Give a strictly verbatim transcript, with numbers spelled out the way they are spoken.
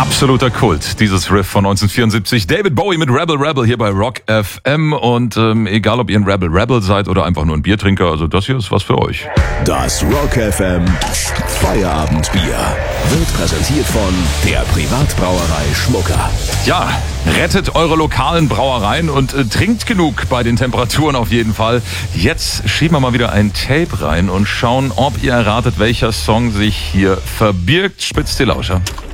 Absoluter Kult, dieses Riff von neunzehnhundertvierundsiebzig. David Bowie mit Rebel Rebel hier bei Rock F M. Und ähm, egal, ob ihr ein Rebel Rebel seid oder einfach nur ein Biertrinker, also das hier ist was für euch. Das Rock F M Feierabendbier wird präsentiert von der Privatbrauerei Schmucker. Ja, rettet eure lokalen Brauereien und äh, trinkt genug bei den Temperaturen auf jeden Fall. Jetzt schieben wir mal wieder ein Tape rein und schauen, ob ihr erratet, welcher Song sich hier verbirgt. Spitzt die Lauscher.